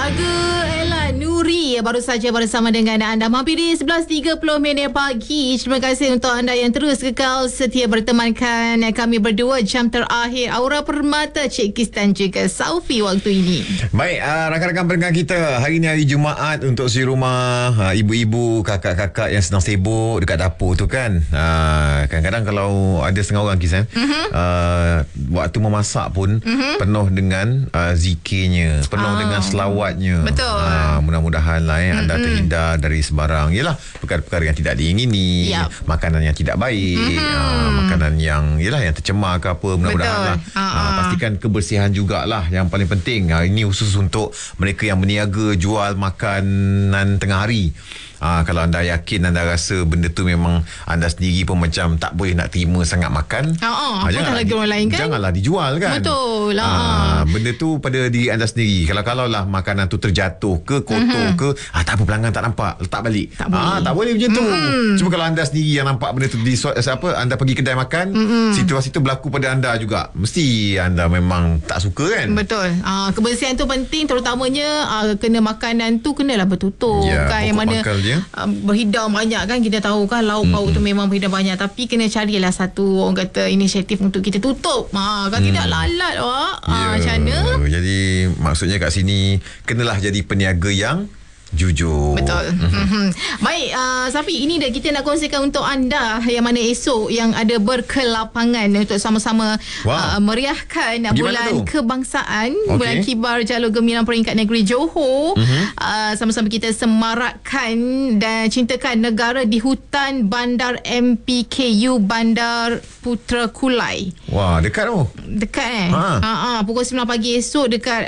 Lagu Ella Nuri baru saja bersama dengan anda. Hampir di 11.30 minit pagi. Terima kasih untuk anda yang terus kekal setia bertemankan kami berdua jam terakhir Aura Permata, Cik Kis dan juga Saufi waktu ini. Baik, rakan-rakan pendengar kita, hari ni hari Jumaat untuk si rumah, ibu-ibu, kakak-kakak yang sedang sibuk dekat dapur tu kan. Kadang-kadang kalau ada setengah orang Kis waktu memasak pun penuh dengan zikirnya, penuh dengan selawatnya. Betul. Mudah-mudahan lah anda terhindar dari sebarang perkara-perkara yang tidak diingini, makanan yang tidak baik, makanan yang yang tercemar ke apa. Mudah-mudahan lah. Pastikan kebersihan jugalah yang paling penting. Ini khusus untuk mereka yang berniaga jual makanan tengah hari. Kalau anda yakin, anda rasa benda tu memang anda sendiri pun macam tak boleh nak terima sangat makan, janganlah lagi orang lain kan, janganlah dijual kan. Betul. Benda tu pada diri anda sendiri. Kalau lah makanan tu terjatuh ke kotor ke, tak apa, pelanggan tak nampak, letak balik. Tak boleh macam tu. Cuma kalau anda sendiri yang nampak benda tu di anda pergi kedai makan, situasi tu berlaku pada anda juga, mesti anda memang tak suka kan. Betul. Kebersihan tu penting, terutamanya kena makanan tu kenalah bertutup kan, yang mana berhidang banyak kan. Kita tahu kan lauk pauk tu memang berhidang banyak, tapi kena carilah satu orang kata inisiatif untuk kita tutup. Kan tidak lalat macam mana. Jadi maksudnya kat sini kenalah jadi peniaga yang jujur. Betul. Baik, Safi, ini dah kita nak kongsikan untuk anda yang mana esok yang ada berkelapangan untuk sama-sama meriahkan bulan kebangsaan, bulan kibar jalur gemilang peringkat negeri Johor. Sama-sama kita semarakkan dan cintakan negara di hutan bandar MPKU Bandar Putra Kulai. Wah, dekat tu. Dekat pukul 9 pagi esok dekat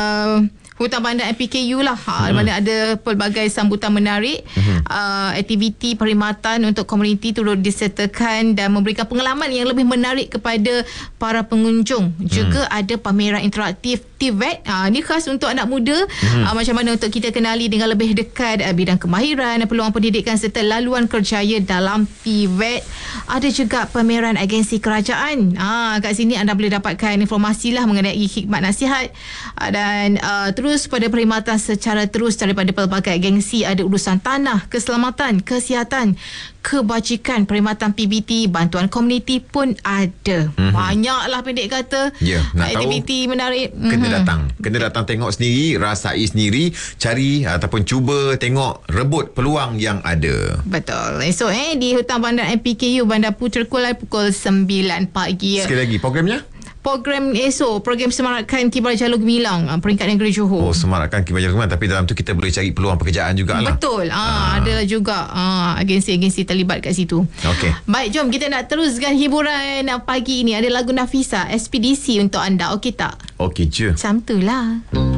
hutan bandar MPKU lah. Mana ada pelbagai sambutan menarik, aktiviti perkhidmatan untuk komuniti turut disertakan dan memberikan pengalaman yang lebih menarik kepada para pengunjung. Juga ada pameran interaktif TVET. Ni khas untuk anak muda. Macam mana untuk kita kenali dengan lebih dekat bidang kemahiran, peluang pendidikan serta laluan kerjaya dalam TVET. Ada juga pameran agensi kerajaan. Kat sini anda boleh dapatkan informasi lah mengenai khidmat nasihat dan terus pada perkhidmatan secara terus daripada pelbagai agensi. Ada urusan tanah, keselamatan, kesihatan, kebajikan, perkhidmatan PBT, bantuan komuniti pun ada. Banyaklah pendek kata. Aktiviti menarik. Kena datang tengok sendiri, rasai sendiri, cari ataupun cuba tengok, rebut peluang yang ada. Betul. Esok di hutan bandar MPKU Bandar Putra Kulai pukul 9 pagi. Sekali lagi programnya? Program esok, program semarakan Kibar Jalur Gemilang peringkat negeri Johor. Semarakan Kibar Jalur Gemilang, tapi dalam tu kita boleh cari peluang pekerjaan jugalah. Betul. Ada juga agensi-agensi terlibat kat situ. Okey. Baik, jom kita nak teruskan hiburan pagi ini. Ada lagu Nafisa Ekspedisi untuk anda. Okey tak? Okey je. Macam tu lah.